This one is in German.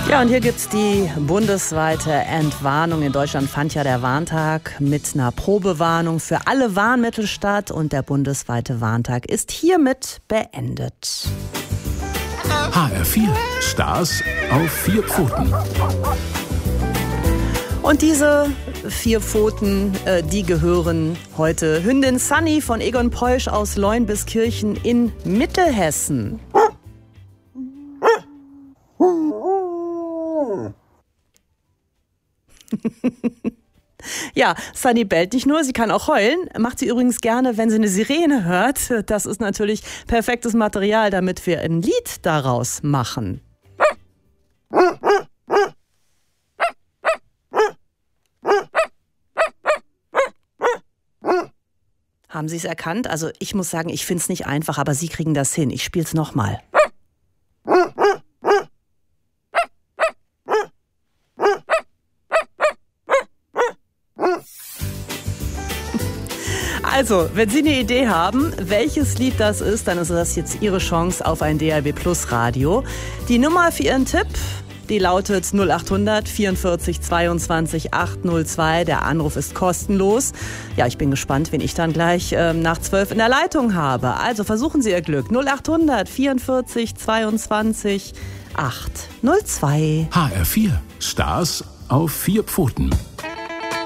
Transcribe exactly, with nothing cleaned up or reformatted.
Ja, und hier gibt's die bundesweite Entwarnung. In Deutschland fand ja der Warntag mit einer Probewarnung für alle Warnmittel statt und der bundesweite Warntag ist hiermit beendet. H R vier, Stars auf vier Pfoten. Und diese vier Pfoten, äh, die gehören heute Hündin Sunny von Egon Peusch aus Leunbiskirchen in Mittelhessen. Ja, Sunny bellt nicht nur, sie kann auch heulen. Macht sie übrigens gerne, wenn sie eine Sirene hört. Das ist natürlich perfektes Material, damit wir ein Lied daraus machen. Haben Sie es erkannt? Also ich muss sagen, ich finde es nicht einfach, aber Sie kriegen das hin. Ich spiele es nochmal. Also, wenn Sie eine Idee haben, welches Lied das ist, dann ist das jetzt Ihre Chance auf ein D A B Plus Radio. Die Nummer für Ihren Tipp, die lautet null acht hundert vierundvierzig zweiundzwanzig achthundertzwei. Der Anruf ist kostenlos. Ja, ich bin gespannt, wen ich dann gleich ähm, nach zwölf in der Leitung habe. Also versuchen Sie Ihr Glück. null acht hundert vierundvierzig zweiundzwanzig achthundertzwei. H R vier, Stars auf vier Pfoten.